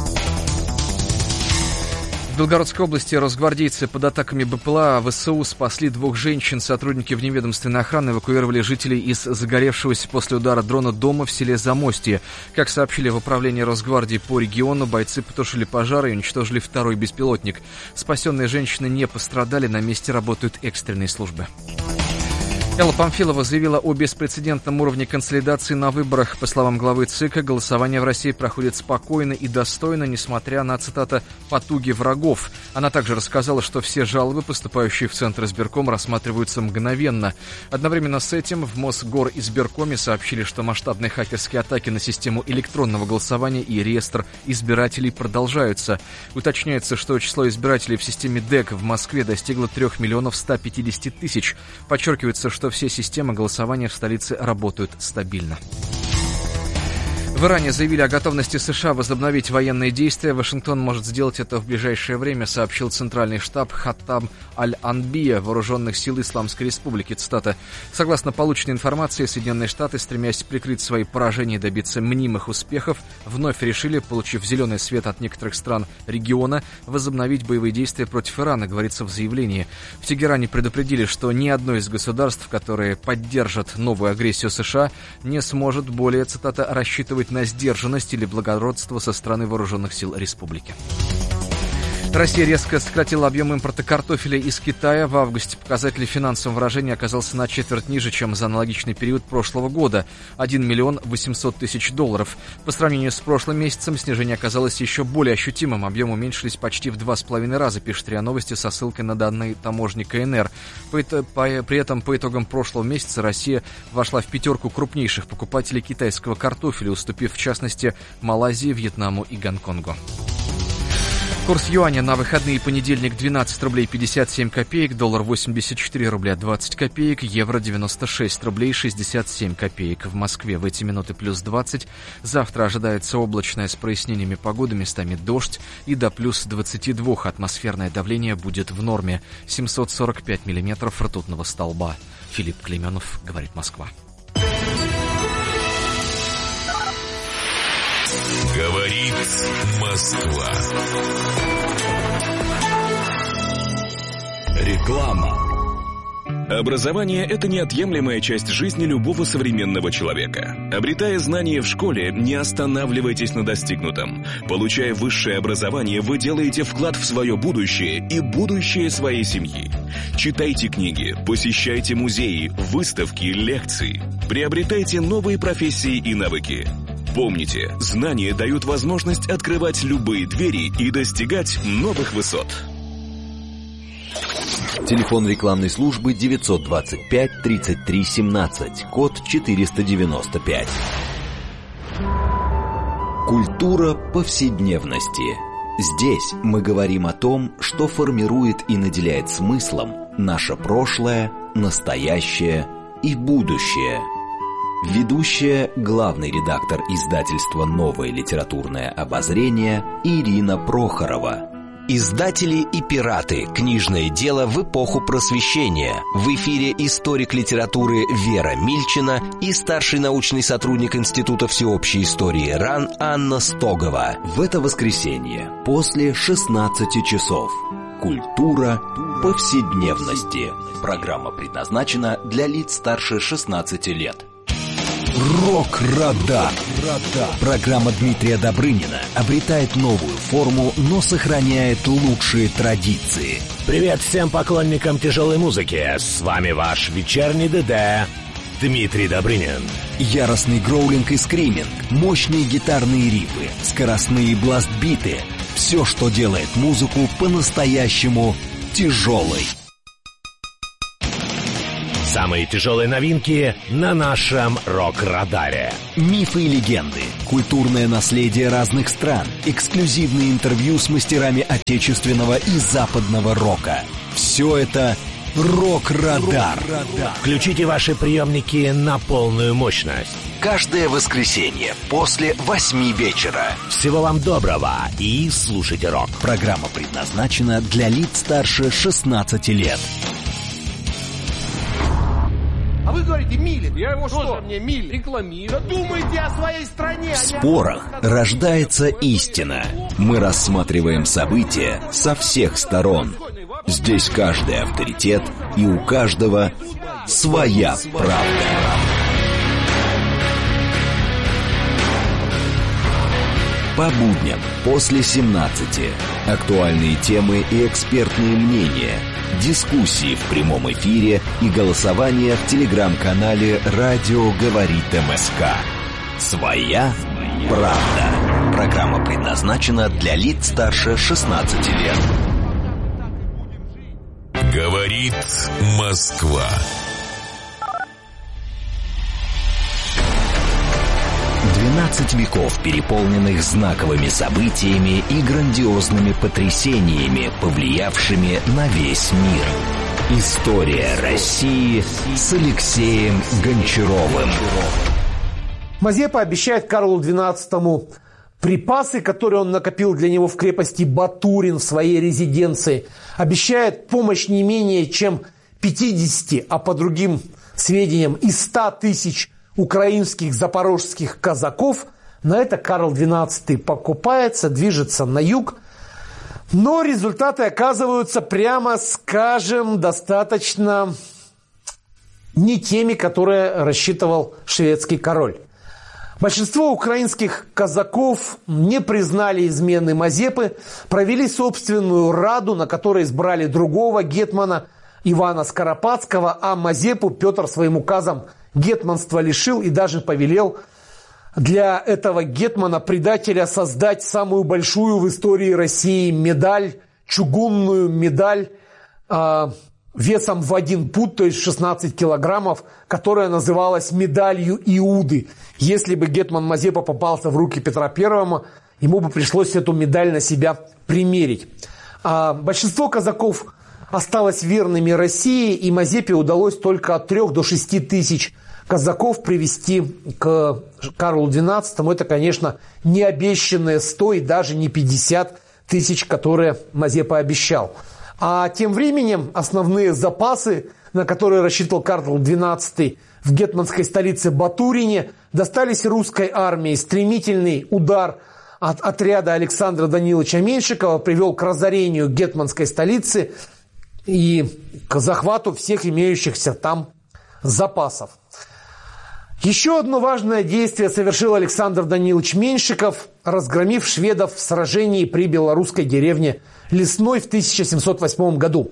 В Белгородской области росгвардейцы под атаками БПЛА ВСУ спасли двух женщин. Сотрудники вневедомственной охраны эвакуировали жителей из загоревшегося после удара дрона дома в селе Замостье. Как сообщили в управлении Росгвардии по региону, бойцы потушили пожар и уничтожили второй беспилотник. Спасенные женщины не пострадали, на месте работают экстренные службы. Элла Памфилова заявила о беспрецедентном уровне консолидации на выборах. По словам главы ЦИКа, голосование в России проходит спокойно и достойно, несмотря на, цитата, «потуги врагов». Она также рассказала, что все жалобы, поступающие в Центр избирком, рассматриваются мгновенно. Одновременно с этим в Мосгоризбиркоме сообщили, что масштабные хакерские атаки на систему электронного голосования и реестр избирателей продолжаются. Уточняется, что число избирателей в системе ДЭК в Москве достигло трех миллионов ста пятидесяти тысяч. Подчеркивается, что все системы голосования в столице работают стабильно. В Иране заявили о готовности США возобновить военные действия. Вашингтон может сделать это в ближайшее время, сообщил Центральный штаб Хаттам Аль-Анбия Вооруженных сил Исламской Республики. Цитата. Согласно полученной информации, Соединенные Штаты, стремясь прикрыть свои поражения и добиться мнимых успехов, вновь решили, получив зеленый свет от некоторых стран региона, возобновить боевые действия против Ирана, говорится в заявлении. В Тегеране предупредили, что ни одно из государств, которые поддержат новую агрессию США, не сможет более, цитата, рассчитывать на сдержанность или благородство со стороны вооруженных сил республики. Россия резко сократила объем импорта картофеля из Китая. В августе показатель в финансовом выражении оказался на четверть ниже, чем за аналогичный период прошлого года – один миллион восемьсот тысяч долларов. По сравнению с прошлым месяцем снижение оказалось еще более ощутимым. Объем уменьшились почти в два с половиной раза, пишет РИА Новости со ссылкой на данные таможни КНР. При этом по итогам прошлого месяца Россия вошла в пятерку крупнейших покупателей китайского картофеля, уступив в частности Малайзии, Вьетнаму и Гонконгу. Курс юаня на выходные: понедельник двенадцать рублей пятьдесят семь копеек, доллар восемьдесят четыре рубля двадцать копеек, евро девяносто шесть рублей шестьдесят семь копеек. В Москве в эти минуты плюс двадцать. Завтра ожидается облачное с прояснениями погоды, местами дождь, и до плюс двадцати двух. Атмосферное давление будет в норме. семьсот сорок пять миллиметров ртутного столба. Филипп Клеменов, говорит Москва.
Говорит Москва.
Реклама. Образование – это неотъемлемая часть жизни любого современного человека. Обретая знания в школе, не останавливайтесь на достигнутом. Получая высшее образование, вы делаете вклад в свое будущее и будущее своей семьи. Читайте книги, посещайте музеи, выставки, лекции. Приобретайте новые профессии и навыки. Помните, знания дают возможность открывать любые двери и достигать новых высот.
Телефон рекламной службы девятьсот двадцать пять тридцать три семнадцать, код четыреста девяносто пять. Культура повседневности. Здесь мы говорим о том, что формирует и наделяет смыслом наше прошлое, настоящее и будущее. Ведущая, главный редактор издательства «Новое литературное обозрение» Ирина Прохорова.
Издатели и пираты. Книжное дело в эпоху Просвещения. В эфире историк литературы Вера Мильчина и старший научный сотрудник Института всеобщей истории РАН Анна Стогова.
В это воскресенье после шестнадцати часов. Культура повседневности. Программа предназначена для лиц старше шестнадцати лет. Рок-Радар. Программа Дмитрия Добрынина обретает новую форму, но сохраняет лучшие традиции.
Привет всем поклонникам тяжелой музыки. С вами ваш вечерний ДД Дмитрий Добрынин.
Яростный гроулинг и скриминг, мощные гитарные рифы, скоростные бластбиты. Все, что делает музыку по-настоящему тяжелой.
Самые тяжелые новинки на нашем Рок-Радаре.
Мифы и легенды, культурное наследие разных стран, эксклюзивные интервью с мастерами отечественного и западного рока. Все это Рок-Радар.
Включите ваши приемники на полную мощность.
Каждое воскресенье после восьми вечера.
Всего вам доброго и слушайте рок.
Программа предназначена для лиц старше шестнадцати лет.
А вы говорите, милит. Я его что? Мне милит. Рекламирую. Да думайте о своей стране.
В спорах рождается истина. Мы рассматриваем события со всех сторон. Здесь каждый авторитет, и у каждого своя правда. По будням после семнадцати. Актуальные темы и экспертные мнения. Дискуссии в прямом эфире и голосование в телеграм-канале «Радио говорит МСК». Своя правда. Программа предназначена для лиц старше шестнадцати лет.
Говорит Москва.
двенадцать веков, переполненных знаковыми событиями и грандиозными потрясениями, повлиявшими на весь мир. История России с Алексеем Гончаровым.
Мазепа обещает Карлу двенадцатому припасы, которые он накопил для него в крепости Батурин в своей резиденции. Обещает помощь не менее чем пятидесяти, а по другим сведениям и ста тысяч украинских запорожских казаков. На это Карл двенадцатый покупается, движется на юг. Но результаты оказываются, прямо скажем, достаточно не теми, которые рассчитывал шведский король. Большинство украинских казаков не признали измены Мазепы, провели собственную раду, на которой избрали другого гетмана Ивана Скоропадского, а Мазепу Петр своим указом гетманства лишил и даже повелел для этого гетмана-предателя создать самую большую в истории России медаль, чугунную медаль э, весом в один пуд, то есть шестнадцать килограммов, которая называлась медалью Иуды. Если бы гетман Мазепа попался в руки Петра Первого, ему бы пришлось эту медаль на себя примерить. А большинство казаков осталось верными России, и Мазепе удалось только от трех до шести тысяч казаков привести к Карлу двенадцатому. Это, конечно, не обещанные сто и даже не пятьдесят тысяч, которые Мазепа обещал. А тем временем основные запасы, на которые рассчитывал Карл двенадцатый в гетманской столице Батурине, достались русской армии. Стремительный удар от отряда Александра Даниловича Меньшикова привел к разорению гетманской столицы и к захвату всех имеющихся там запасов. Еще одно важное действие совершил Александр Данилович Меньшиков, разгромив шведов в сражении при белорусской деревне Лесной в тысяча семьсот восьмом году.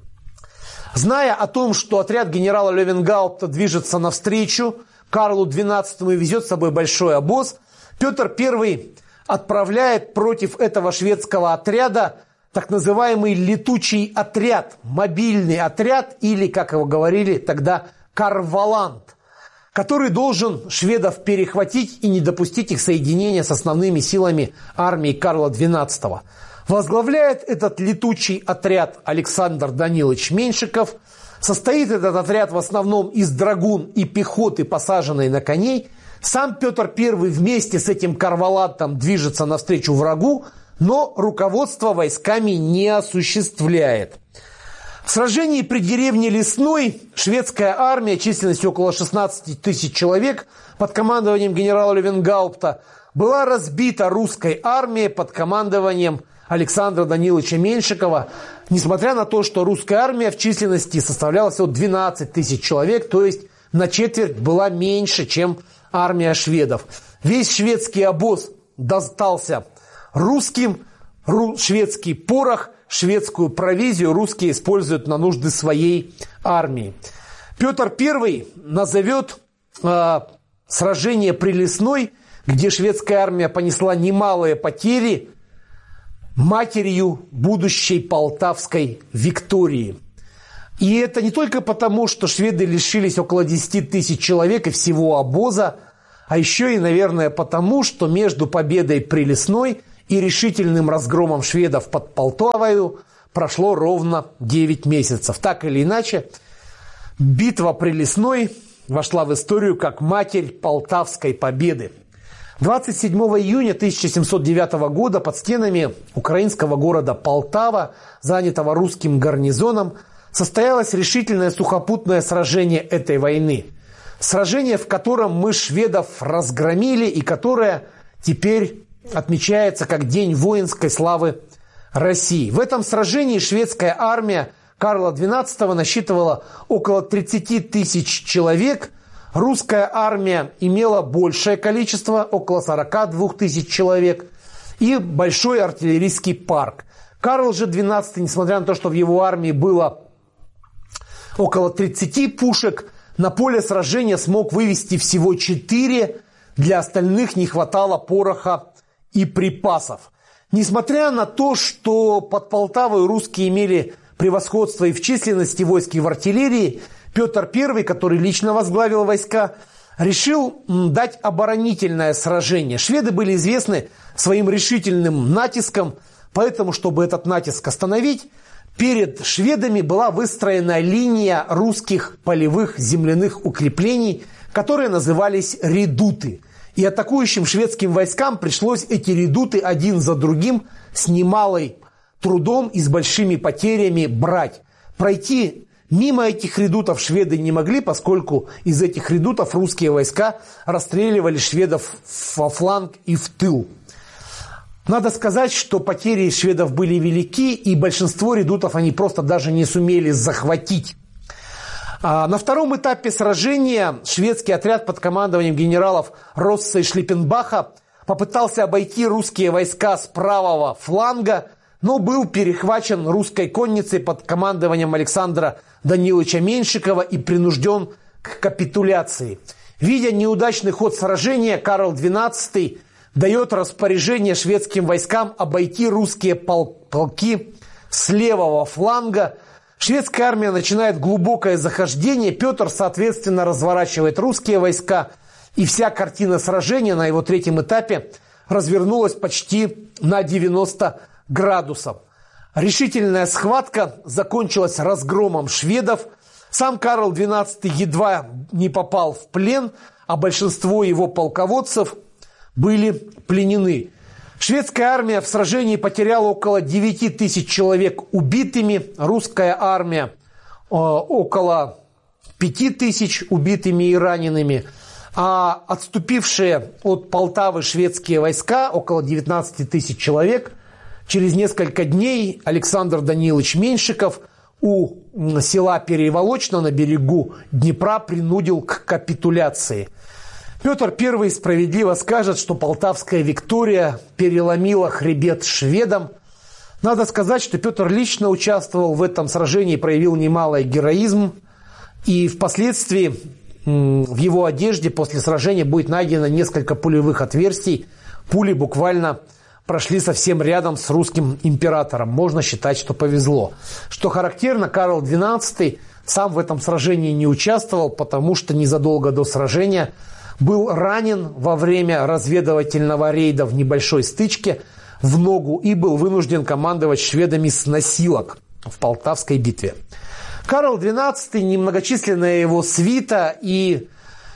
Зная о том, что отряд генерала Левенгаупта движется навстречу Карлу двенадцатому и везет с собой большой обоз, Петр Первый отправляет против этого шведского отряда так называемый летучий отряд, мобильный отряд, или, как его говорили тогда, Карвалант, который должен шведов перехватить и не допустить их соединения с основными силами армии Карла двенадцатого. Возглавляет этот летучий отряд Александр Данилович Меньшиков. Состоит этот отряд в основном из драгун и пехоты, посаженной на коней. Сам Петр Первый вместе с этим Карвалантом движется навстречу врагу, но руководство войсками не осуществляет. В сражении при деревне Лесной шведская армия численностью около шестнадцати тысяч человек под командованием генерала Левенгаупта была разбита русской армией под командованием Александра Даниловича Меньшикова, несмотря на то, что русская армия в численности составляла всего двенадцать тысяч человек, то есть на четверть была меньше, чем армия шведов. Весь шведский обоз достался русским, ру, шведский порох, шведскую провизию русские используют на нужды своей армии. Петр Первый назовет э, сражение при Лесной, где шведская армия понесла немалые потери, матерью будущей Полтавской Виктории. И это не только потому, что шведы лишились около десяти тысяч человек и всего обоза, а еще и, наверное, потому, что между победой при Лесной и решительным разгромом шведов под Полтавою прошло ровно девять месяцев. Так или иначе, битва при Лесной вошла в историю как матерь Полтавской победы. двадцать седьмого июня тысяча семьсот девятого года под стенами украинского города Полтава, занятого русским гарнизоном, состоялось решительное сухопутное сражение этой войны. Сражение, в котором мы шведов разгромили и которое теперь отмечается как День воинской славы России. В этом сражении шведская армия Карла двенадцатого насчитывала около тридцати тысяч человек. Русская армия имела большее количество, около сорока двух тысяч человек, и большой артиллерийский парк. Карл же двенадцатый, несмотря на то, что в его армии было около тридцати пушек, на поле сражения смог вывести всего четыре, для остальных не хватало пороха и припасов. Несмотря на то, что под Полтавой русские имели превосходство и в численности войск, и в артиллерии, Петр Первый, который лично возглавил войска, решил дать оборонительное сражение. Шведы были известны своим решительным натиском, поэтому, чтобы этот натиск остановить, перед шведами была выстроена линия русских полевых земляных укреплений, которые назывались редуты. И атакующим шведским войскам пришлось эти редуты один за другим с немалой трудом и с большими потерями брать. Пройти мимо этих редутов шведы не могли, поскольку из этих редутов русские войска расстреливали шведов во фланг и в тыл. Надо сказать, что потери шведов были велики, и большинство редутов они просто даже не сумели захватить. А на втором этапе сражения шведский отряд под командованием генералов Росса и Шлиппенбаха попытался обойти русские войска с правого фланга, но был перехвачен русской конницей под командованием Александра Даниловича Меньшикова и принужден к капитуляции. Видя неудачный ход сражения, Карл двенадцатый дает распоряжение шведским войскам обойти русские пол- полки с левого фланга. Шведская армия начинает глубокое захождение. Петр, соответственно, разворачивает русские войска. И вся картина сражения на его третьем этапе развернулась почти на девяносто градусов. Решительная схватка закончилась разгромом шведов. Сам Карл двенадцатый едва не попал в плен, а большинство его полководцев были пленены. Шведская армия в сражении потеряла около девяти тысяч человек убитыми, русская армия э, около пяти тысяч убитыми и ранеными, а отступившие от Полтавы шведские войска, около девятнадцати тысяч человек, через несколько дней Александр Данилович Меньшиков у села Переволочно на берегу Днепра принудил к капитуляции. Петр Первый справедливо скажет, что Полтавская Виктория переломила хребет шведам. Надо сказать, что Петр лично участвовал в этом сражении, проявил немалый героизм. И впоследствии в его одежде после сражения будет найдено несколько пулевых отверстий. Пули буквально прошли совсем рядом с русским императором. Можно считать, что повезло. Что характерно, Карл двенадцатый сам в этом сражении не участвовал, потому что незадолго до сражения был ранен во время разведывательного рейда в небольшой стычке в ногу и был вынужден командовать шведами с носилок в Полтавской битве. Карл двенадцатый, немногочисленная его свита и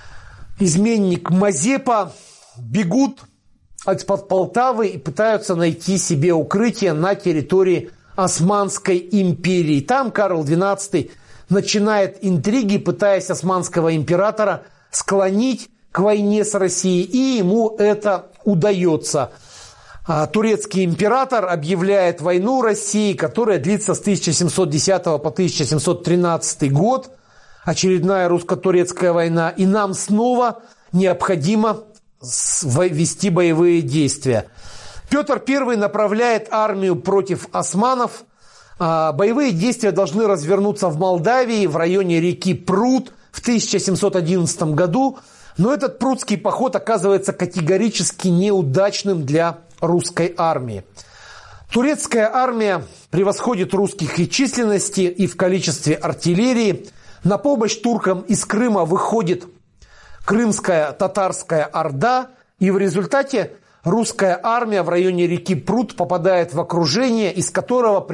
изменник Мазепа бегут из-под Полтавы и пытаются найти себе укрытие на территории Османской империи. Там Карл двенадцатый начинает интриги, пытаясь османского императора склонить к войне с Россией, и ему это удается. Турецкий император объявляет войну России, которая длится с тысяча семьсот десятого по тысяча семьсот тринадцатый год, очередная русско-турецкая война, и нам снова необходимо вести боевые действия. Петр Первый направляет армию против османов. Боевые действия должны развернуться в Молдавии, в районе реки Прут в тысяча семьсот одиннадцатом году. Но этот прутский поход оказывается категорически неудачным для русской армии. Турецкая армия превосходит русских и численности, и в количестве артиллерии. На помощь туркам из Крыма выходит крымская татарская орда, и в результате русская армия в районе реки Прут попадает в окружение, из которого